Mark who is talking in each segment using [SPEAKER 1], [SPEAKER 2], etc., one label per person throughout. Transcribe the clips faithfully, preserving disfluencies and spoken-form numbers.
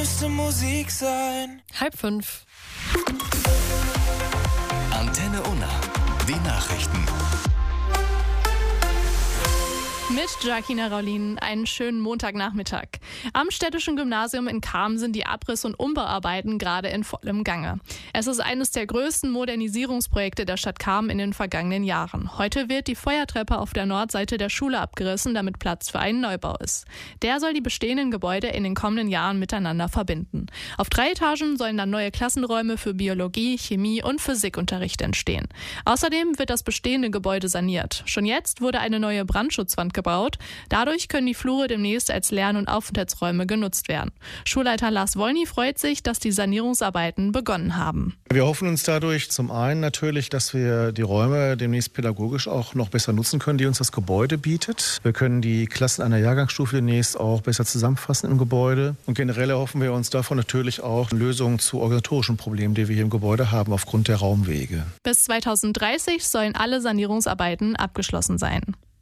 [SPEAKER 1] müsste Musik sein.
[SPEAKER 2] Halb fünf.
[SPEAKER 3] Antenne Unna. Die Nachrichten.
[SPEAKER 2] Mit Jacquina Raulin einen schönen Montagnachmittag. Am Städtischen Gymnasium in Cham sind die Abriss- und Umbauarbeiten gerade in vollem Gange. Es ist eines der größten Modernisierungsprojekte der Stadt Cham in den vergangenen Jahren. Heute wird die Feuertreppe auf der Nordseite der Schule abgerissen, damit Platz für einen Neubau ist. Der soll die bestehenden Gebäude in den kommenden Jahren miteinander verbinden. Auf drei Etagen sollen dann neue Klassenräume für Biologie, Chemie und Physikunterricht entstehen. Außerdem wird das bestehende Gebäude saniert. Schon jetzt wurde eine neue Brandschutzwand gebaut. Dadurch können die Flure demnächst als Lern- und Aufenthaltsräume genutzt werden. Schulleiter Lars Wolny freut sich, dass die Sanierungsarbeiten begonnen haben.
[SPEAKER 4] Wir hoffen uns dadurch zum einen natürlich, dass wir die Räume demnächst pädagogisch auch noch besser nutzen können, die uns das Gebäude bietet. Wir können die Klassen einer Jahrgangsstufe demnächst auch besser zusammenfassen im Gebäude. Und generell erhoffen wir uns davon natürlich auch Lösungen zu organisatorischen Problemen, die wir hier im Gebäude haben aufgrund der Raumwege.
[SPEAKER 2] Bis zweitausenddreißig sollen alle Sanierungsarbeiten abgeschlossen sein.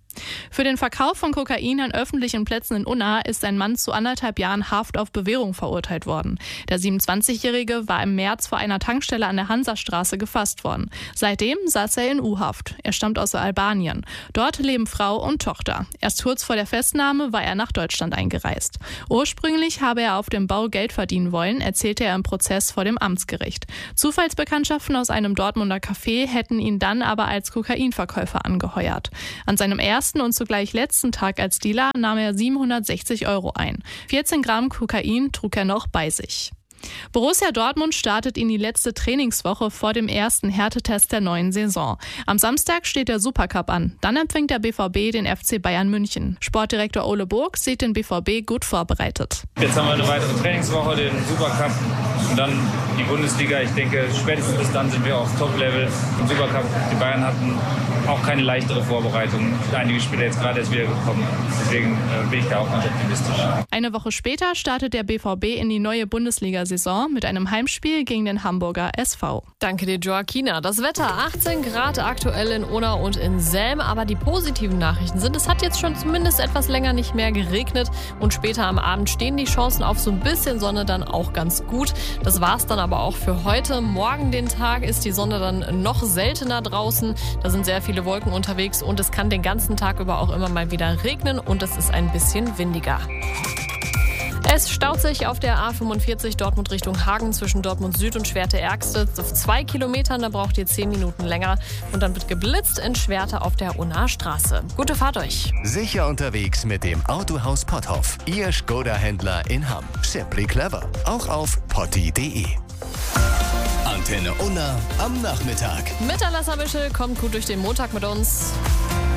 [SPEAKER 2] Für den Verkauf von Kokain an öffentlichen Plätzen in Unna ist ein Mann zu anderthalb Jahren Haft auf Bewährung verurteilt worden. Der siebenundzwanzigjährige war im März vor einer Tankstelle an der Hansastraße gefasst worden. Seitdem saß er in U-Haft. Er stammt aus Albanien. Dort leben Frau und Tochter. Erst kurz vor der Festnahme war er nach Deutschland eingereist. Ursprünglich habe er auf dem Bau Geld verdienen wollen, erzählte er im Prozess vor dem Amtsgericht. Zufallsbekanntschaften aus einem Dortmunder Café hätten ihn dann aber als Kokainverkäufer angeheuert. An seinem ersten und zugleich letzten Tag als Dealer nahm er siebenhundertsechzig Euro ein. vierzehn Gramm Kokain trug er noch bei sich. Borussia Dortmund startet in die letzte Trainingswoche vor dem ersten Härtetest der neuen Saison. Am Samstag steht der Supercup an. Dann empfängt der B V B den F C Bayern München. Sportdirektor Ole Burg sieht den B V B gut vorbereitet.
[SPEAKER 5] Jetzt haben wir eine weitere Trainingswoche, den Supercup und dann die Bundesliga. Ich denke, spätestens bis dann sind wir auf Top-Level im Supercup. Die Bayern hatten auch keine leichtere Vorbereitung. Einige Spieler jetzt gerade erst wieder gekommen. Deswegen äh, bin ich da auch ganz optimistisch.
[SPEAKER 2] Eine Woche später startet der B V B in die neue Bundesliga-Saison mit einem Heimspiel gegen den Hamburger S V.
[SPEAKER 6] Danke dir, Joaquina. Das Wetter achtzehn Grad aktuell in Unna und in Selm. Aber die positiven Nachrichten sind, es hat jetzt schon zumindest etwas länger nicht mehr geregnet. Und später am Abend stehen die Chancen auf so ein bisschen Sonne dann auch ganz gut. Das war's dann aber auch für heute. Morgen den Tag ist die Sonne dann noch seltener draußen. Da sind sehr viele Wolken unterwegs und es kann den ganzen Tag über auch immer mal wieder regnen und es ist ein bisschen windiger. Es staut sich auf der A fünfundvierzig Dortmund Richtung Hagen zwischen Dortmund Süd und Schwerte-Ergste auf zwei Kilometern. Da braucht ihr zehn Minuten länger. Und dann wird geblitzt in Schwerte auf der Unnaer Straße. Gute Fahrt euch.
[SPEAKER 3] Sicher unterwegs mit dem Autohaus Potthoff. Ihr Skoda-Händler in Hamm. Simply clever. Auch auf potti punkt de. Antenne Unna am Nachmittag.
[SPEAKER 6] Mit Alain Mischel kommt gut durch den Montag mit uns.